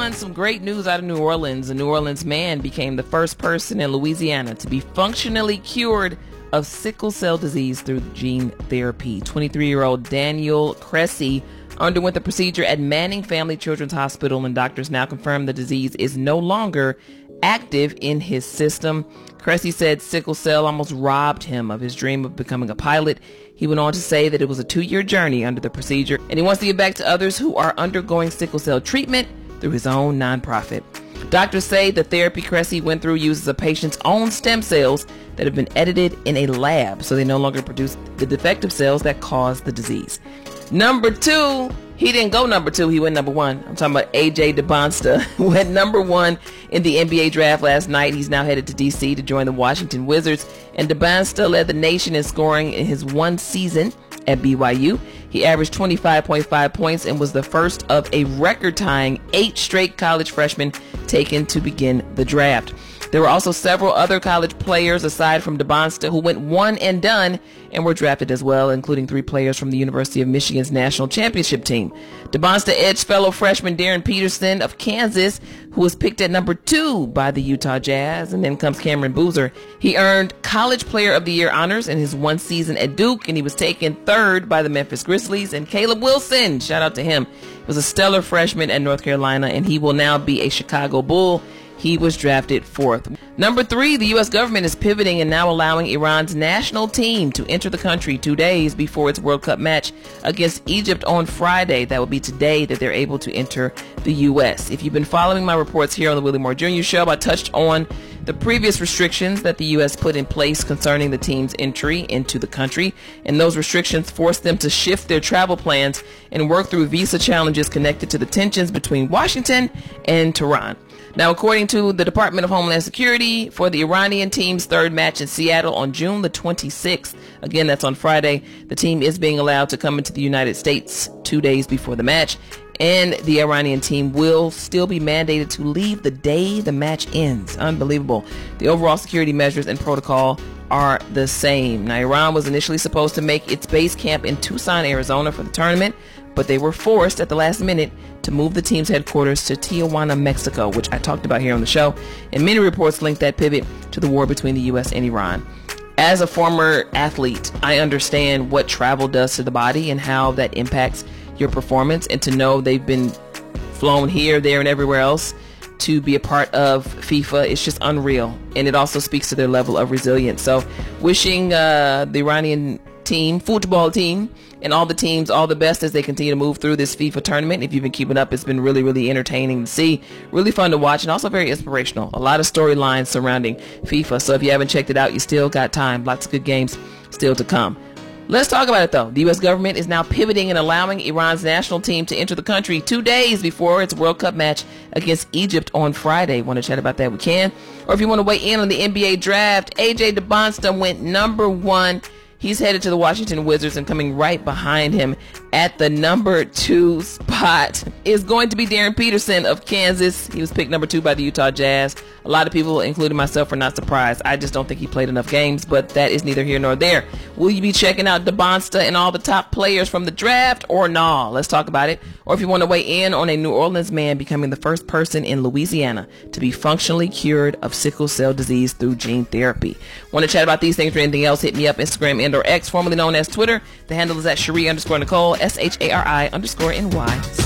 on some great news out of New Orleans. A New Orleans man became the first person in Louisiana to be functionally cured of sickle cell disease through gene therapy. 23-year-old Daniel Cressy underwent the procedure at Manning Family Children's Hospital, and doctors now confirm the disease is no longer active in his system. Cressy said sickle cell almost robbed him of his dream of becoming a pilot. He went on to say that it was a 2-year journey under the procedure, and he wants to give back to others who are undergoing sickle cell treatment through his own nonprofit. Doctors say the therapy Cressy went through uses a patient's own stem cells that have been edited in a lab, so they no longer produce the defective cells that cause the disease. Number 2, he didn't go number 2, he went number 1. I'm talking about AJ DeBonsta, who went number 1 in the NBA draft last night. He's now headed to D.C. to join the Washington Wizards, and DeBonsta led the nation in scoring in his one season at BYU. He averaged 25.5 points and was the first of a record-tying 8 straight college freshmen taken to begin the draft. There were also several other college players aside from DeBonsta who went one and done and were drafted as well, including 3 players from the University of Michigan's national championship team. DeBonsta edged fellow freshman Darren Peterson of Kansas, who was picked at number 2 by the Utah Jazz. And then comes Cameron Boozer. He earned College Player of the Year honors in his one season at Duke, and he was taken 3rd by the Memphis Grizzlies. And Caleb Wilson, shout out to him, was a stellar freshman at North Carolina, and he will now be a Chicago Bull. He was drafted 4th. Number 3, the U.S. government is pivoting and now allowing Iran's national team to enter the country 2 days before its World Cup match against Egypt on Friday. That will be today that they're able to enter the U.S. If you've been following my reports here on the Willie Moore Jr. Show, I touched on the previous restrictions that the U.S. put in place concerning the team's entry into the country, and those restrictions forced them to shift their travel plans and work through visa challenges connected to the tensions between Washington and Tehran. Now, according to the Department of Homeland Security, for the Iranian team's 3rd match in Seattle on June the 26th, again, that's on Friday, the team is being allowed to come into the United States 2 days before the match, and the Iranian team will still be mandated to leave the day the match ends. Unbelievable. The overall security measures and protocol are the same. Now, Iran was initially supposed to make its base camp in Tucson, Arizona for the tournament, but they were forced at the last minute to move the team's headquarters to Tijuana, Mexico, which I talked about here on the show, and many reports link that pivot to the war between the U.S. and Iran. As a former athlete, I understand what travel does to the body and how that impacts your performance, and to know they've been flown here, there, and everywhere else to be a part of FIFA, it's just unreal, and it also speaks to their level of resilience. So wishing the Iranian team, football team, and all the teams all the best as they continue to move through this FIFA tournament. If you've been keeping up, it's been really, really entertaining to see, really fun to watch, and also very inspirational. A lot of storylines surrounding FIFA, so if you haven't checked it out, you still got time. Lots of good games still to come. Let's talk about it, though. The U.S. government is now pivoting and allowing Iran's national team to enter the country 2 days before its World Cup match against Egypt on Friday. Want to chat about that? We can. Or if you want to weigh in on the NBA draft, AJ DeBonsta went number 1. He's headed to the Washington Wizards, and coming right behind him at the number 2 spot is going to be Darren Peterson of Kansas. He was picked number 2 by the Utah Jazz. A lot of people, including myself, are not surprised. I just don't think he played enough games, but that is neither here nor there. Will you be checking out DeBonsta and all the top players from the draft, or nah? Let's talk about it. Or if you want to weigh in on a New Orleans man becoming the first person in Louisiana to be functionally cured of sickle cell disease through gene therapy. Want to chat about these things or anything else? Hit me up, Instagram and or X, formerly known as Twitter. The handle is at Cherie_Nicole, SHARI_NY.